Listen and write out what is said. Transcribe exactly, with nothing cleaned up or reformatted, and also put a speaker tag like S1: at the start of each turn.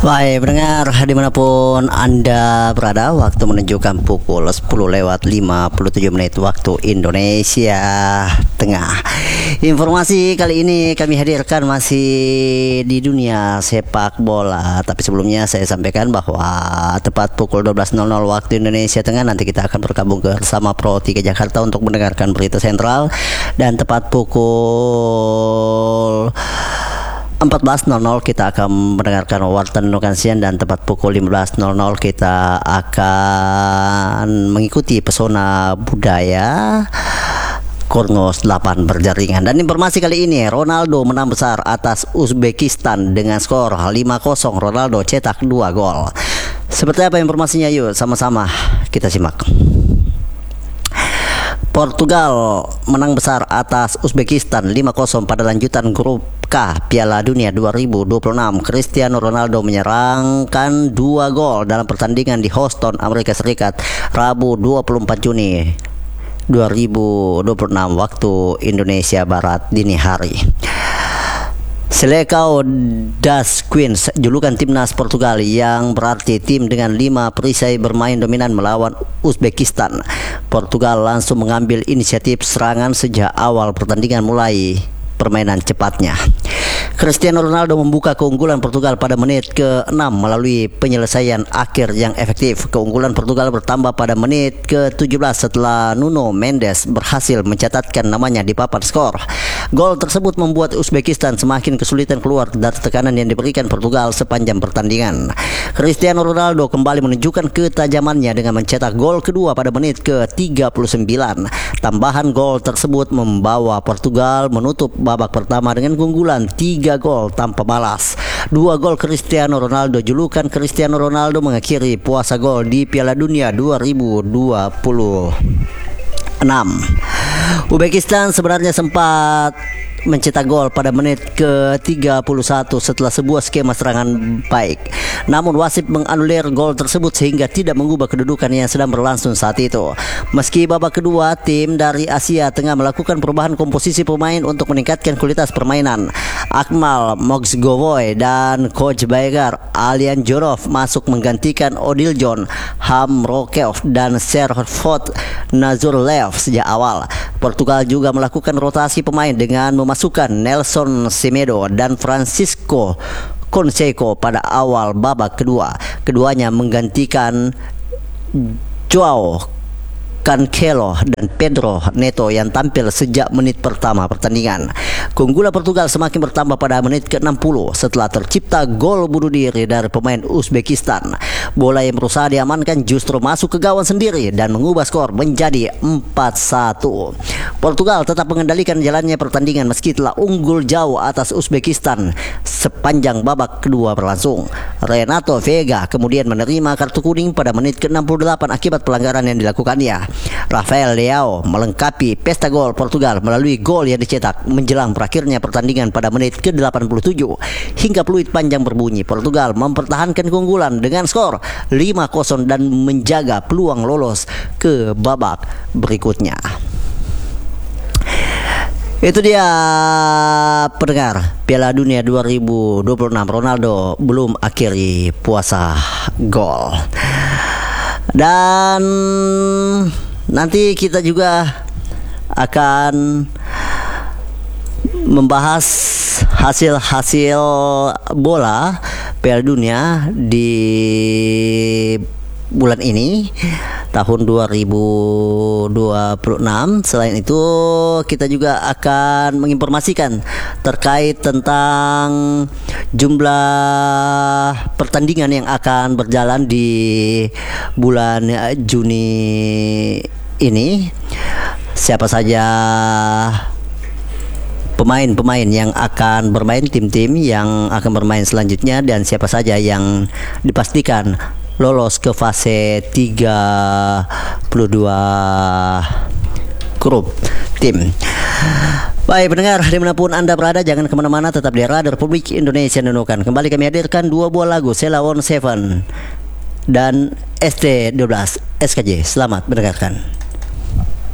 S1: Baik pendengar dimanapun Anda berada, waktu menunjukkan pukul sepuluh lewat lima puluh tujuh menit waktu Indonesia Tengah. Informasi kali ini kami hadirkan masih di dunia sepak bola. Tapi sebelumnya saya sampaikan bahwa tepat pukul dua belas waktu Indonesia Tengah nanti kita akan bergabung bersama Pro tiga Jakarta untuk mendengarkan berita sentral. Dan tepat pukul empat belas kita akan mendengarkan warta nunukan siang, dan tepat pukul lima belas kita akan mengikuti pesona budaya Kornos delapan berjaringan. Dan informasi kali ini, Ronaldo menang besar atas Uzbekistan dengan skor lima kosong. Ronaldo cetak dua gol. Seperti apa informasinya? Yuk sama-sama kita simak. Portugal menang besar atas Uzbekistan lima kosong pada lanjutan grup K Piala Dunia dua ribu dua puluh enam. Cristiano Ronaldo menyerangkan dua gol dalam pertandingan di Houston, Amerika Serikat, Rabu dua puluh empat Juni dua ribu dua puluh enam waktu Indonesia Barat dini hari. Selecao das Queens, julukan timnas Portugal yang berarti tim dengan lima perisai bermain dominan melawan Uzbekistan. Portugal langsung mengambil inisiatif serangan sejak awal pertandingan mulai permainan cepatnya. Cristiano Ronaldo membuka keunggulan Portugal pada menit ke enam melalui penyelesaian akhir yang efektif. Keunggulan Portugal bertambah pada menit ke tujuh belas setelah Nuno Mendes berhasil mencatatkan namanya di papan skor. Gol tersebut membuat Uzbekistan semakin kesulitan keluar dari tekanan yang diberikan Portugal sepanjang pertandingan. Cristiano Ronaldo kembali menunjukkan ketajamannya dengan mencetak gol kedua pada menit ke tiga puluh sembilan. Tambahan gol tersebut membawa Portugal menutup babak pertama dengan keunggulan tiga gol tanpa balas. Dua gol Cristiano Ronaldo, julukan Cristiano Ronaldo, mengakhiri puasa gol di Piala Dunia dua ribu dua puluh enam. Uzbekistan sebenarnya sempat mencetak gol pada menit ke tiga puluh satu setelah sebuah skema serangan baik. Namun wasit menganulir gol tersebut sehingga tidak mengubah kedudukan yang sedang berlangsung saat itu. Meski babak kedua tim dari Asia tengah melakukan perubahan komposisi pemain untuk meningkatkan kualitas permainan. Akmal Mogsgovoy dan coach Baygar Alian Jorov masuk menggantikan Odil John, Hamrokev dan Serhot Nazurlev sejak awal. Portugal juga melakukan rotasi pemain dengan memasukkan Nelson Semedo dan Francisco Conceição pada awal babak kedua. Keduanya menggantikan Joao Cancelo dan Pedro Neto yang tampil sejak menit pertama pertandingan. Keunggulan Portugal semakin bertambah pada menit ke enam puluh setelah tercipta gol bunuh diri dari pemain Uzbekistan. Bola yang berusaha diamankan justru masuk ke gawang sendiri dan mengubah skor menjadi empat satu. Portugal tetap mengendalikan jalannya pertandingan meski telah unggul jauh atas Uzbekistan sepanjang babak kedua berlangsung. Renato Vega kemudian menerima kartu kuning pada menit ke enam puluh delapan akibat pelanggaran yang dilakukannya. Rafael Leao melengkapi pesta gol Portugal melalui gol yang dicetak menjelang berakhirnya pertandingan pada menit ke delapan puluh tujuh. Hingga peluit panjang berbunyi, Portugal mempertahankan keunggulan dengan skor lima kosong dan menjaga peluang lolos ke babak berikutnya. Itu dia pendengar, Piala Dunia dua ribu dua puluh enam, Ronaldo belum akhiri puasa gol. Dan nanti kita juga akan membahas hasil-hasil bola Piala Dunia di bulan ini tahun dua ribu dua puluh enam. Selain itu kita juga akan menginformasikan terkait tentang jumlah pertandingan yang akan berjalan di bulan Juni ini. Siapa saja pemain-pemain yang akan bermain, tim-tim yang akan bermain selanjutnya, dan siapa saja yang dipastikan lolos ke fase tiga puluh dua grup tim. Baik pendengar, dimanapun Anda berada, jangan kemana-mana, tetap di Radio Republik Indonesia Nunukan. Kembali kami hadirkan dua buah lagu, Sheila On Seven dan S T dua belas S K J. Selamat mendengarkan.